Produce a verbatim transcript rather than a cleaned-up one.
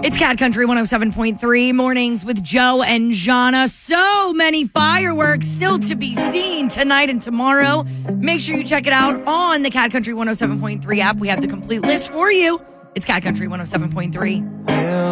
It's Cat Country one oh seven point three, mornings with Joe and Jana. So many fireworks still to be seen tonight and tomorrow. Make sure you check it out on the Cat Country one oh seven point three app. We have the complete list for you. It's Cat Country one oh seven point three.